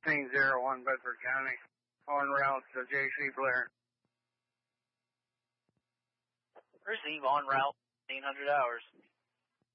1501 Bedford County, en route to J.C. Blair. Receive en route, 1800 hours.